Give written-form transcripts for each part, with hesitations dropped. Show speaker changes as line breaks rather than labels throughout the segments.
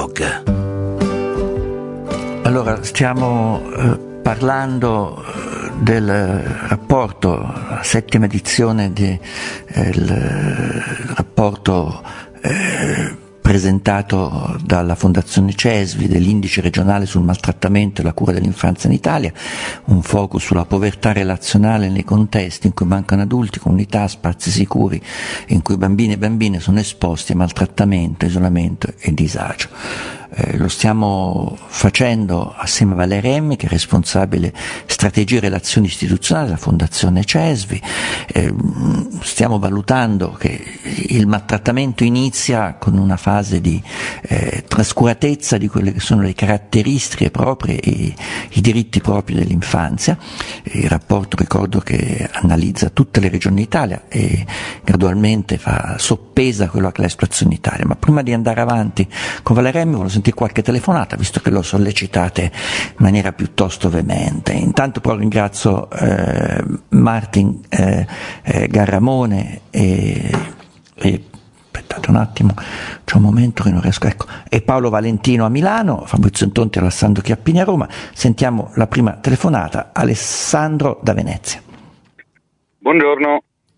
Dialogue.
Allora, stiamo parlando del rapporto, la 7ª edizione del rapporto presentato dalla Fondazione CESVI dell'indice regionale sul maltrattamento e la cura dell'infanzia in Italia, un focus sulla povertà relazionale nei contesti in cui mancano adulti, comunità, spazi sicuri, in cui bambini e bambine sono esposti a maltrattamento, isolamento e disagio. Lo stiamo facendo assieme a Valeria Emmi, che è responsabile strategie e relazioni istituzionali della Fondazione CESVI. Stiamo valutando che il maltrattamento inizia con una fase di trascuratezza di quelle che sono le caratteristiche proprie e i diritti propri dell'infanzia. Il rapporto, ricordo, che analizza tutte le regioni d'Italia e gradualmente fa soppesa quello che è la situazione in Italia. Ma prima di andare avanti con Valeria Emmi volevo sentire qualche telefonata, visto che lo sollecitate in maniera piuttosto veemente. Intanto però ringrazio Martin Garramone e aspettate un attimo, c'è un momento che non riesco, ecco, e Paolo Valentino a Milano, Fabrizio Antonti e Alessandro Chiappini a Roma. Sentiamo la prima telefonata. Alessandro da Venezia.
Buongiorno.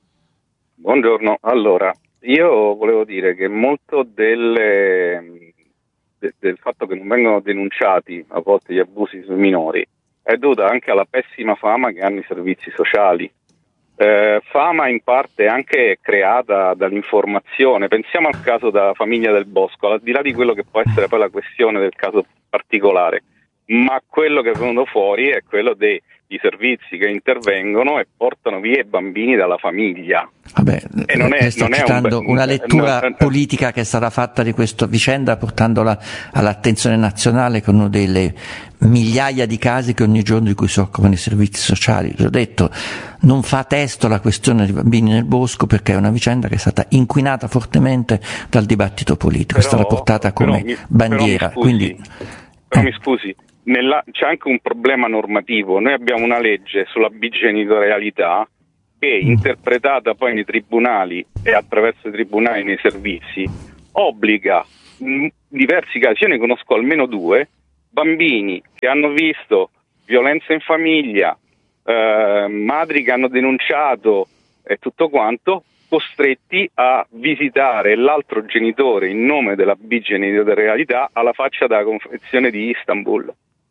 Allora, io volevo dire che molto del fatto che non vengono denunciati a volte gli abusi sui minori è dovuta anche alla pessima fama che hanno i servizi sociali, fama in parte anche creata dall'informazione. Pensiamo al caso della famiglia Del Bosco, al di là di quello che può essere poi la questione del caso particolare, ma quello che è venuto fuori è quello dei servizi che intervengono e portano via i bambini dalla famiglia.
Vabbè,
e non è
citando una lettura politica che è stata fatta di questa vicenda, portandola all'attenzione nazionale con uno delle migliaia di casi che ogni giorno di cui si occupano i servizi sociali. L'ho detto, non fa testo la questione dei bambini nel bosco, perché è una vicenda che è stata inquinata fortemente dal dibattito politico, è stata portata come bandiera.
Mi scusi, c'è anche un problema normativo. Noi abbiamo una legge sulla bigenitorialità che, interpretata poi nei tribunali e attraverso i tribunali nei servizi, obbliga in diversi casi, io ne conosco almeno 2, bambini che hanno visto violenza in famiglia, madri che hanno denunciato e tutto quanto, costretti a visitare l'altro genitore in nome della bigenitorialità alla faccia della Convenzione di Istanbul.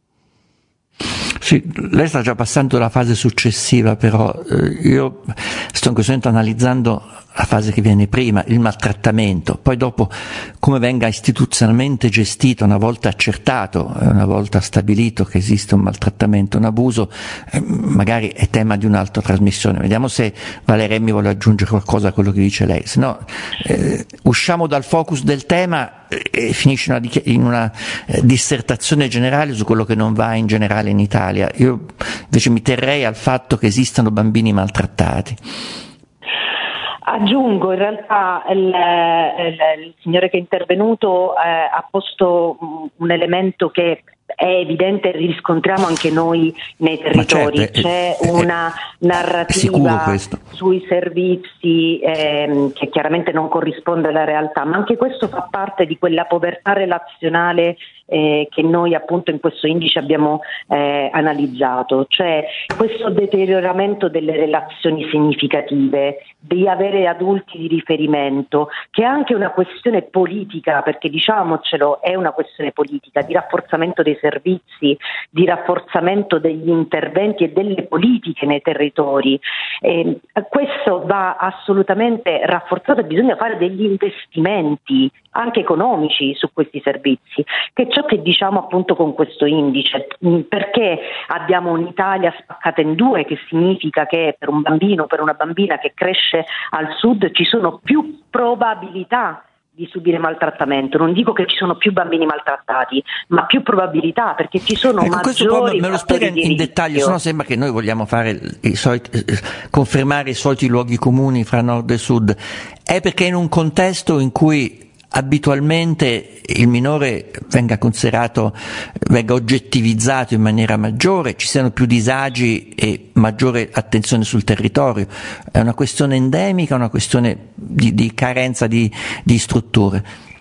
Sì, lei sta già passando la fase successiva, però io sto in questo momento analizzando la fase che viene prima, il maltrattamento, poi dopo come venga istituzionalmente gestito una volta accertato, una volta stabilito che esiste un maltrattamento, un abuso, magari è tema di un'altra trasmissione. Vediamo se Valeria Emmi vuole aggiungere qualcosa a quello che dice lei, se no usciamo dal focus del tema e finisce in una dissertazione generale su quello che non va in generale in Italia. Io invece mi terrei al fatto che esistano bambini maltrattati.
Aggiungo, in realtà il signore che è intervenuto ha posto un elemento che è evidente, riscontriamo anche noi nei territori.
Certo,
c'è una narrativa sui servizi che chiaramente non corrisponde alla realtà, ma anche questo fa parte di quella povertà relazionale che noi appunto in questo indice abbiamo analizzato, cioè questo deterioramento delle relazioni significative, di avere adulti di riferimento, che è anche una questione politica, perché diciamocelo, è una questione politica, di rafforzamento dei servizi, di rafforzamento degli interventi e delle politiche nei territori. Questo va assolutamente rafforzato e bisogna fare degli investimenti anche economici su questi servizi, che è ciò che diciamo appunto con questo indice. Perché abbiamo un'Italia spaccata in due, che significa che per un bambino, per una bambina che cresce al sud ci sono più probabilità di subire maltrattamento. Non dico che ci sono più bambini maltrattati, ma più probabilità, perché ci sono maggiori.
Me lo spiega in dettaglio, sennò sembra che noi vogliamo fare confermare i soliti luoghi comuni fra nord e sud. È perché in un contesto in cui abitualmente il minore venga oggettivizzato in maniera maggiore, ci siano più disagi e maggiore attenzione sul territorio. È una questione endemica, una questione di carenza di strutture.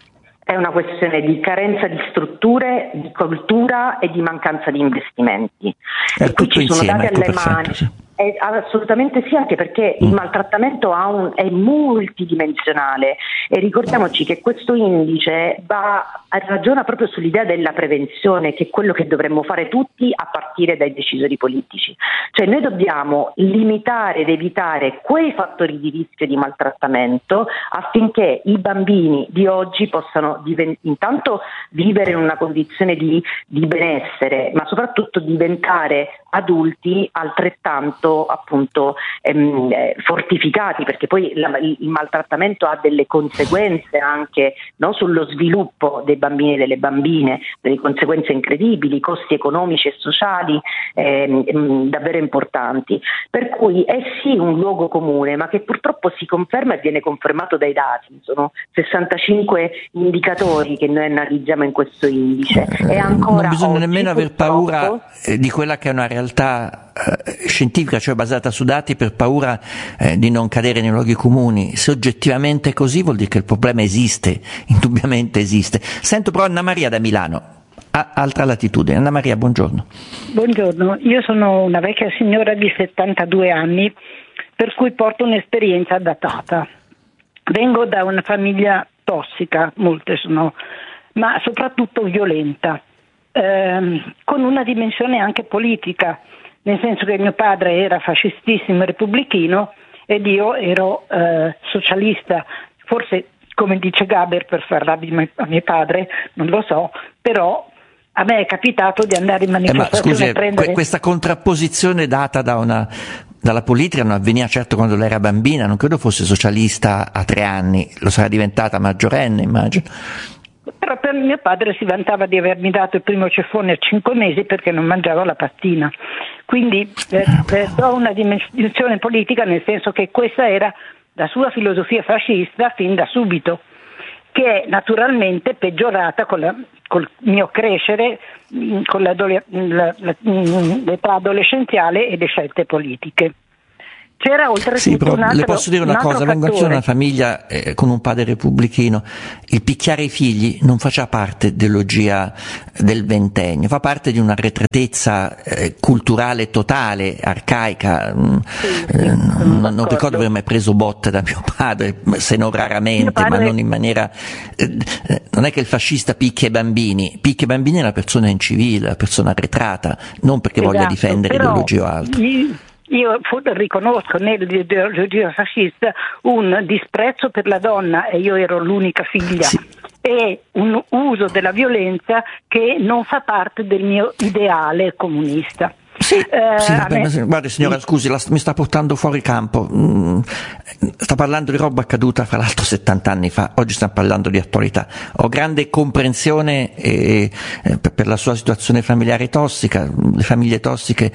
È una questione di carenza di strutture, di cultura e di mancanza di investimenti.
E qui ci sono dati alle mani. Sì.
Assolutamente sì, anche perché il maltrattamento è multidimensionale e ricordiamoci che questo indice ragiona proprio sull'idea della prevenzione, che è quello che dovremmo fare tutti a partire dai decisori politici. Cioè noi dobbiamo limitare ed evitare quei fattori di rischio di maltrattamento affinché i bambini di oggi possano intanto vivere in una condizione di benessere, ma soprattutto diventare adulti altrettanto appunto fortificati, perché poi il maltrattamento ha delle conseguenze anche, no, sullo sviluppo dei bambini e delle bambine, delle conseguenze incredibili, costi economici e sociali davvero importanti, per cui è sì un luogo comune, ma che purtroppo si conferma e viene confermato dai dati. Sono 65 indicatori che noi analizziamo in questo indice e ancora
non bisogna nemmeno aver paura di quella che è una realtà scientifica, cioè basata su dati, per paura di non cadere nei luoghi comuni. Se oggettivamente è così vuol dire che il problema esiste, indubbiamente esiste. Sento però Anna Maria da Milano, a altra latitudine. Anna Maria, buongiorno.
Buongiorno, io sono una vecchia signora di 72 anni, per cui porto un'esperienza datata. Vengo da una famiglia tossica, molte sono, ma soprattutto violenta, con una dimensione anche politica, nel senso che mio padre era fascistissimo repubblichino ed io ero socialista, forse come dice Gaber per far rabbia a mio padre, non lo so, però a me è capitato di andare in manifestazione
ma scusi,
a prendere...
questa contrapposizione data dalla politica non avveniva certo quando lei era bambina, non credo fosse socialista a 3 anni, lo sarà diventata maggiorenne, immagino.
Però per mio padre si vantava di avermi dato il primo ceffone a 5 mesi perché non mangiavo la pastina. Quindi do una dimensione politica, nel senso che questa era la sua filosofia fascista fin da subito, che è naturalmente peggiorata col mio crescere, con l'età adolescenziale e le scelte politiche. C'era oltretutto
le posso dire una cosa, vengo anch'io da una famiglia con un padre repubblichino. Il picchiare i figli non faceva parte dell'ogia del ventennio, fa parte di un'arretratezza culturale totale, arcaica. Non ricordo di aver mai preso botte da mio padre, se non raramente, ma non in maniera... non è che il fascista picchia i bambini è la persona incivile, la persona arretrata, non perché voglia difendere ideologie o altro.
Io riconosco nell'ideologia fascista un disprezzo per la donna, e io ero l'unica figlia, sì, e un uso della violenza che non fa parte del mio ideale comunista.
Guardi signora, scusi, mi sta portando fuori campo, sta parlando di roba accaduta fra l'altro 70 anni fa, oggi stiamo parlando di attualità. Ho grande comprensione per la sua situazione familiare tossica. Le famiglie tossiche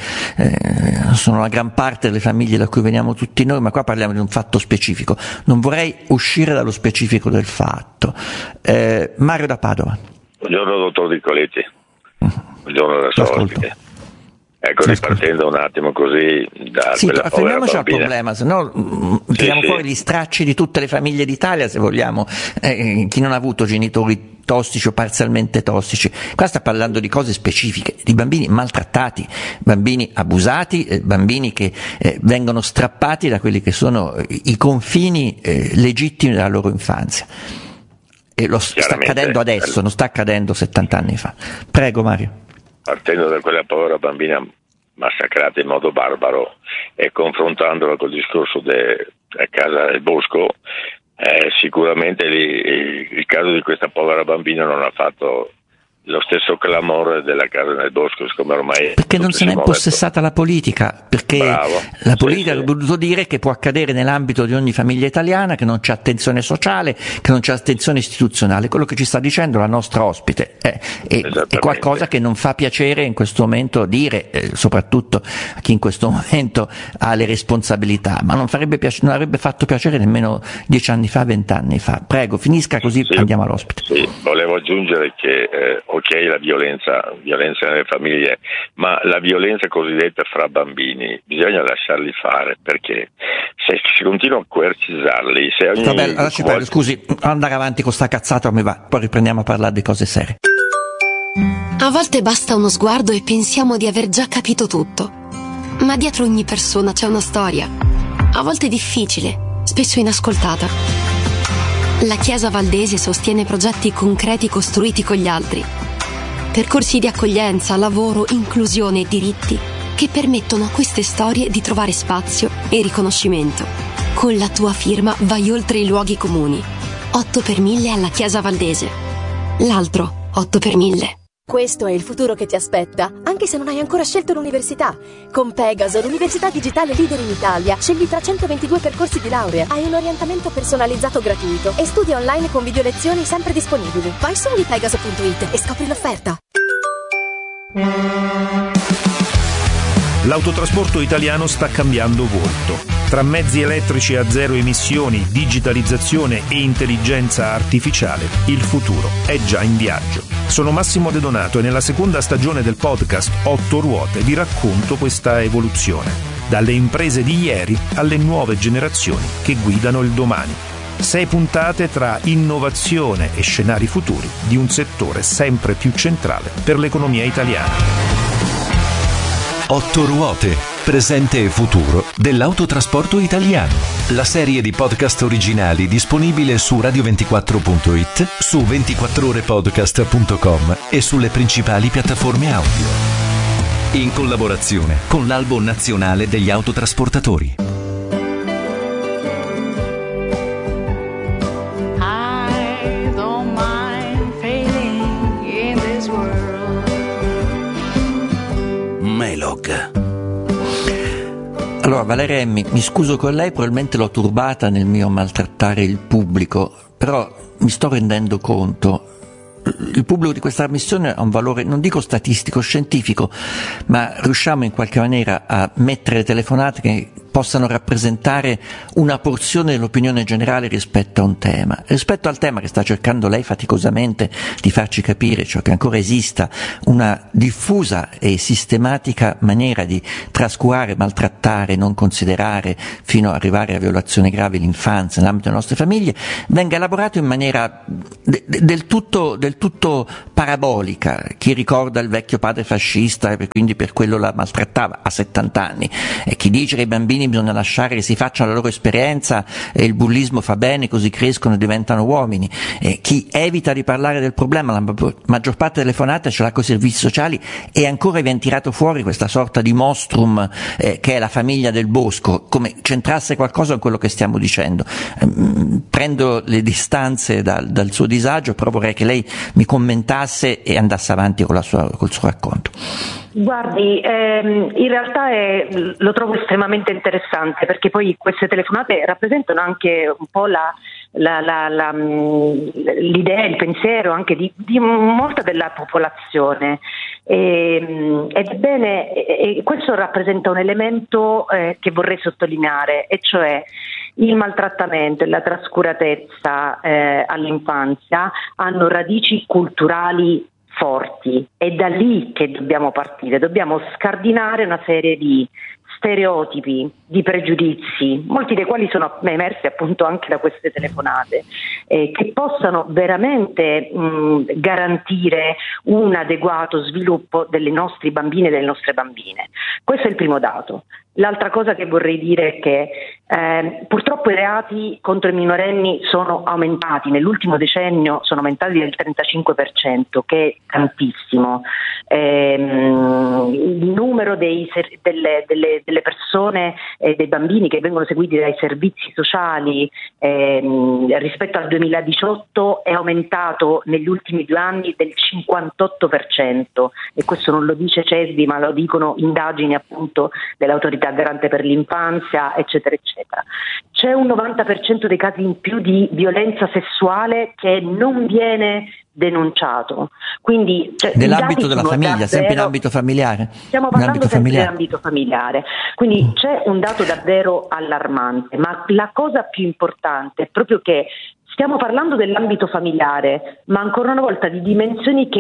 sono la gran parte delle famiglie da cui veniamo tutti noi, ma qua parliamo di un fatto specifico, non vorrei uscire dallo specifico del fatto. Mario da Padova.
Buongiorno dottor Di Coletti. Buongiorno da Sorte. Ecco, ripartendo un attimo così da quella
fermiamoci al problema, se no tiriamo fuori gli stracci di tutte le famiglie d'Italia, se vogliamo, chi non ha avuto genitori tossici o parzialmente tossici. Qua sta parlando di cose specifiche, di bambini maltrattati, bambini abusati, bambini che vengono strappati da quelli che sono i confini legittimi della loro infanzia. E sta accadendo adesso, non sta accadendo 70 anni fa. Prego Mario.
Partendo da quella povera bambina massacrata in modo barbaro e confrontandola col discorso della casa del bosco, sicuramente il caso di questa povera bambina non ha fatto lo stesso clamore della casa nel bosco, siccome ormai...
Perché non se n'è impossessata la politica, perché la politica ha voluto dire che può accadere nell'ambito di ogni famiglia italiana, che non c'è attenzione sociale, che non c'è attenzione istituzionale. Quello che ci sta dicendo la nostra ospite è qualcosa che non fa piacere in questo momento dire, soprattutto a chi in questo momento ha le responsabilità, ma non avrebbe fatto piacere nemmeno 10 anni fa, 20 anni fa. Prego, finisca così andiamo all'ospite.
Sì, volevo aggiungere che ok, la violenza nelle famiglie, ma la violenza cosiddetta fra bambini bisogna lasciarli fare, perché se si continua a coercizzarli, se ogni
vabbè, lasci perdere, scusi, andare avanti con sta cazzata mi va, poi riprendiamo a parlare di cose serie.
A volte basta uno sguardo e pensiamo di aver già capito tutto, ma dietro ogni persona c'è una storia, a volte difficile, spesso inascoltata. La Chiesa Valdese sostiene progetti concreti costruiti con gli altri, percorsi di accoglienza, lavoro, inclusione e diritti che permettono a queste storie di trovare spazio e riconoscimento. Con la tua firma vai oltre i luoghi comuni. 8 per 1000 alla Chiesa Valdese. L'altro 8 per 1000.
Questo è il futuro che ti aspetta, anche se non hai ancora scelto l'università. Con Pegaso, l'università digitale leader in Italia, scegli tra 122 percorsi di laurea, hai un orientamento personalizzato gratuito e studi online con video lezioni sempre disponibili. Vai su unipegaso.it e scopri l'offerta.
L'autotrasporto italiano sta cambiando volto. Tra mezzi elettrici a zero emissioni, digitalizzazione e intelligenza artificiale, il futuro è già in viaggio. Sono Massimo De Donato e nella seconda stagione del podcast 8 Ruote vi racconto questa evoluzione, dalle imprese di ieri alle nuove generazioni che guidano il domani. 6 puntate tra innovazione e scenari futuri di un settore sempre più centrale per l'economia italiana.
8 Ruote, presente e futuro dell'autotrasporto italiano. La serie di podcast originali disponibile su radio24.it, su 24orepodcast.com e sulle principali piattaforme audio. In collaborazione con l'Albo Nazionale degli Autotrasportatori.
Allora Valeria, mi scuso con lei, probabilmente l'ho turbata nel mio maltrattare il pubblico, però mi sto rendendo conto, il pubblico di questa trasmissione ha un valore, non dico statistico, scientifico, ma riusciamo in qualche maniera a mettere telefonate che possano rappresentare una porzione dell'opinione generale rispetto a un tema, rispetto al tema che sta cercando lei faticosamente di farci capire, cioè che ancora esista una diffusa e sistematica maniera di trascurare, maltrattare, non considerare, fino ad arrivare a violazioni gravi l'infanzia nell'ambito delle nostre famiglie, venga elaborato in maniera del tutto parabolica. Chi ricorda il vecchio padre fascista e quindi per quello la maltrattava a 70 anni, e chi dice che i bambini bisogna lasciare che si facciano la loro esperienza e il bullismo fa bene, così crescono e diventano uomini, e chi evita di parlare del problema, la maggior parte delle telefonate ce l'ha con i servizi sociali, e ancora viene tirato fuori questa sorta di mostrum che è la famiglia del bosco, come c'entrasse qualcosa con quello che stiamo dicendo. Prendo le distanze dal suo disagio, però vorrei che lei mi commentasse e andasse avanti col suo racconto.
Guardi, in realtà lo trovo estremamente interessante, perché poi queste telefonate rappresentano anche un po' l'idea, il pensiero anche di molta della popolazione. Ebbene, questo rappresenta un elemento che vorrei sottolineare, e cioè il maltrattamento e la trascuratezza all'infanzia hanno radici culturali forti. È da lì che dobbiamo partire, dobbiamo scardinare una serie di stereotipi, di pregiudizi, molti dei quali sono emersi appunto anche da queste telefonate, che possano veramente garantire un adeguato sviluppo dei nostri bambini e delle nostre bambine. Questo è il primo dato. L'altra cosa che vorrei dire è che purtroppo i reati contro i minorenni sono aumentati, nell'ultimo decennio sono aumentati del 35%, che è tantissimo. Il numero delle persone, dei bambini che vengono seguiti dai servizi sociali rispetto al 2018 è aumentato negli ultimi 2 anni del 58%, e questo non lo dice CESVI ma lo dicono indagini appunto dell'autorità garante per l'infanzia, eccetera eccetera. C'è un 90% dei casi in più di violenza sessuale che non viene denunciato, quindi
nell'ambito della famiglia, sempre in ambito familiare.
Stiamo parlando sempre in ambito familiare, quindi c'è un dato davvero allarmante, ma la cosa più importante è proprio che stiamo parlando dell'ambito familiare, ma ancora una volta di dimensioni che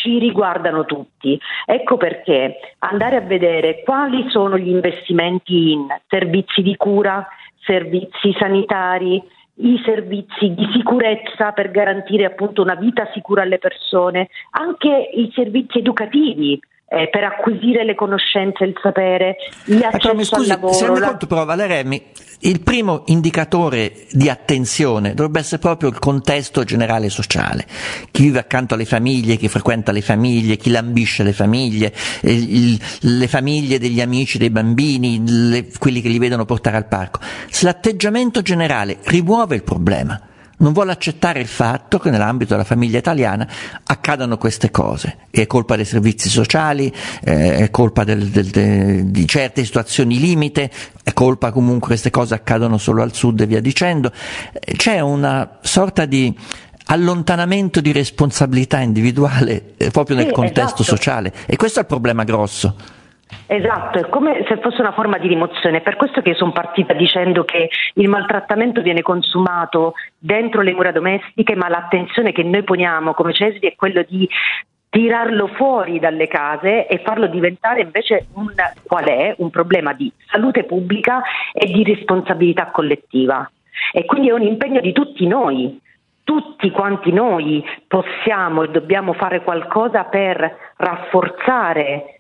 ci riguardano tutti. Ecco perché andare a vedere quali sono gli investimenti in servizi di cura, servizi sanitari, i servizi di sicurezza per garantire appunto una vita sicura alle persone, anche i servizi educativi per acquisire le conoscenze, il sapere, l'accesso al lavoro.
Si rende conto però, Valeremmi, il primo indicatore di attenzione dovrebbe essere proprio il contesto generale sociale. Chi vive accanto alle famiglie, chi frequenta le famiglie, chi lambisce le famiglie, le famiglie degli amici dei bambini, quelli che li vedono portare al parco. Se l'atteggiamento generale rimuove il problema, non vuole accettare il fatto che nell'ambito della famiglia italiana accadano queste cose. È colpa dei servizi sociali, è colpa di certe situazioni limite, è colpa comunque queste cose accadono solo al sud e via dicendo. C'è una sorta di allontanamento di responsabilità individuale proprio nel contesto sociale, e questo è il problema grosso.
Esatto, è come se fosse una forma di rimozione. Per questo che sono partita dicendo che il maltrattamento viene consumato dentro le mura domestiche, ma l'attenzione che noi poniamo come CESVI è quello di tirarlo fuori dalle case e farlo diventare invece un problema di salute pubblica e di responsabilità collettiva. E quindi è un impegno di tutti noi. Tutti quanti noi possiamo e dobbiamo fare qualcosa per rafforzare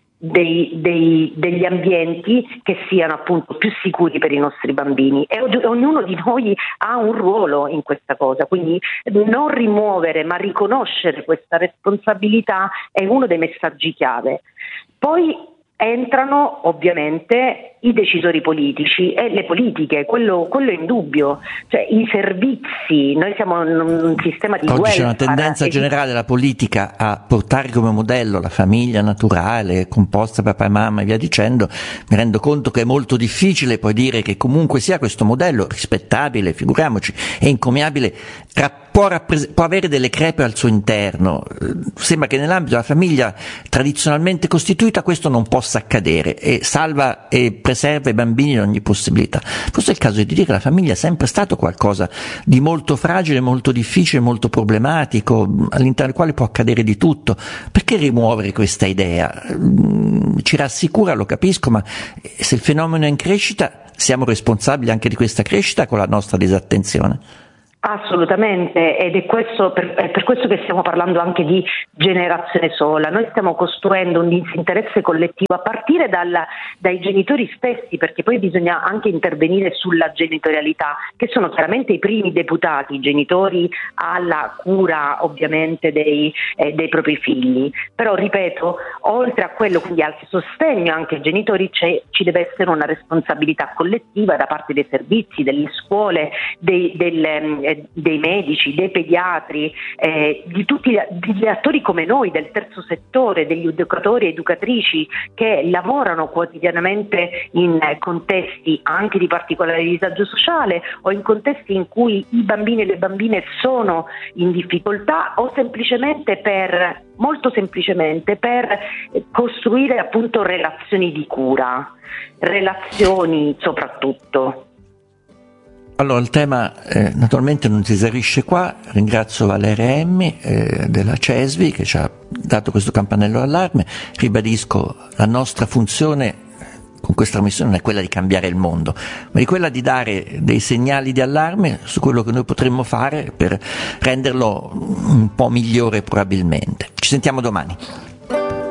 degli ambienti che siano appunto più sicuri per i nostri bambini, e ognuno di noi ha un ruolo in questa cosa, quindi non rimuovere ma riconoscere questa responsabilità è uno dei messaggi chiave. Poi entrano ovviamente i decisori politici e le politiche, quello è indubbio, cioè i servizi, noi siamo in un sistema di
welfare.
Oggi
c'è una tendenza generale della politica a portare come modello la famiglia naturale, composta papà e mamma e via dicendo. Mi rendo conto che è molto difficile poi dire che comunque sia questo modello rispettabile, figuriamoci, è encomiabile, può avere delle crepe al suo interno. Sembra che nell'ambito della famiglia tradizionalmente costituita questo non possa accadere, e salva e preserva i bambini da ogni possibilità. Forse è il caso di dire che la famiglia è sempre stato qualcosa di molto fragile, molto difficile, molto problematico, all'interno del quale può accadere di tutto. Perché rimuovere questa idea? Ci rassicura, lo capisco, ma se il fenomeno è in crescita, siamo responsabili anche di questa crescita con la nostra disattenzione.
Assolutamente, ed è per questo che stiamo parlando anche di generazione sola. Noi stiamo costruendo un disinteresse collettivo a partire dai genitori stessi, perché poi bisogna anche intervenire sulla genitorialità, che sono chiaramente i primi deputati, i genitori alla cura ovviamente dei propri figli. Però ripeto, oltre a quello, quindi al sostegno anche ai genitori, ci deve essere una responsabilità collettiva da parte dei servizi, delle scuole, dei medici, dei pediatri, di tutti gli attori come noi del terzo settore, degli educatori e educatrici che lavorano quotidianamente in contesti anche di particolare disagio sociale o in contesti in cui i bambini e le bambine sono in difficoltà, o molto semplicemente per costruire appunto relazioni di cura, relazioni soprattutto.
Allora, il tema naturalmente non si esaurisce qua. Ringrazio Valeria Emmi della CESVI che ci ha dato questo campanello d'allarme. Ribadisco, la nostra funzione con questa trasmissione non è quella di cambiare il mondo, ma di quella di dare dei segnali di allarme su quello che noi potremmo fare per renderlo un po' migliore probabilmente. Ci sentiamo domani.